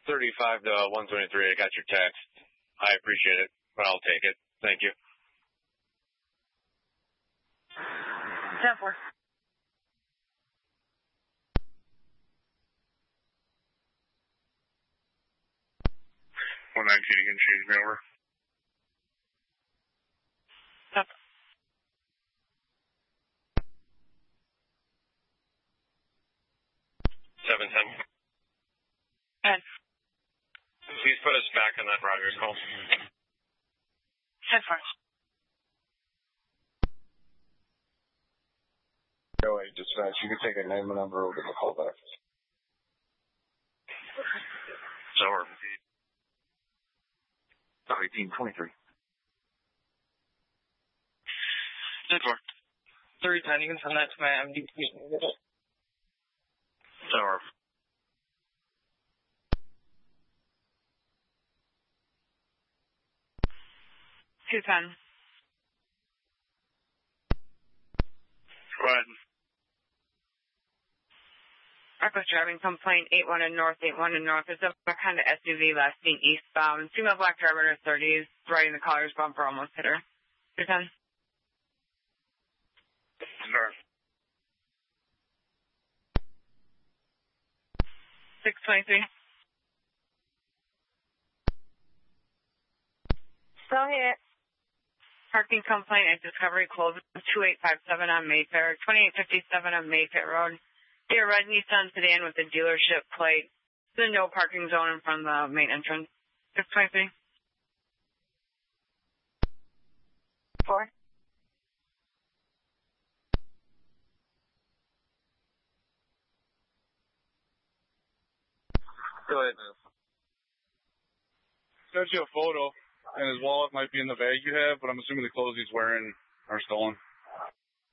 35 to 123. I got your text. I appreciate it, but I'll take it. Thank you. 10-4. 119 again, change me over. Up. 710. And Please put us back on that Rogers call. 10-4. Go ahead, dispatch. You can take a name and number over to the callback. So we're 1823. 10-4. 310, you can send that to my MDP. So we're 210. Go ahead. Reckless driving complaint 81 in north, 81 in north. It's a Honda SUV last seen eastbound. Female black driver in her 30s, riding the collar's bumper, almost hit her. 210. North. 623. Go ahead. Parking complaint at Discovery Close 2857 on Mayfair, 2857 on Mayfair Road. Dear red Nissan sedan with the dealership plate. The no parking zone in front of the main entrance. 623. 4. Go ahead. Sent you a photo, and his wallet might be in the bag you have, but I'm assuming the clothes he's wearing are stolen.